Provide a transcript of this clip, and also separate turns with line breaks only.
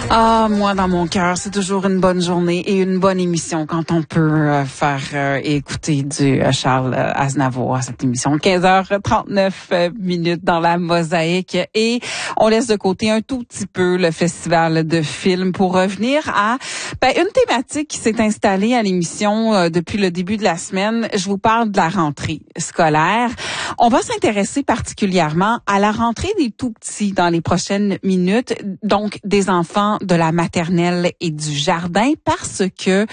Ah, moi, dans mon cœur, c'est toujours une bonne journée et une bonne émission quand on peut faire écouter du Charles Aznavour à cette émission. 15h39 minutes dans la mosaïque et on laisse de côté un tout petit peu le festival de films pour revenir à une thématique qui s'est installée à l'émission depuis le début de la semaine. Je vous parle de la rentrée scolaire. On va s'intéresser particulièrement à la rentrée des tout-petits dans les prochaines minutes, donc des enfants de la maternelle et du jardin, parce que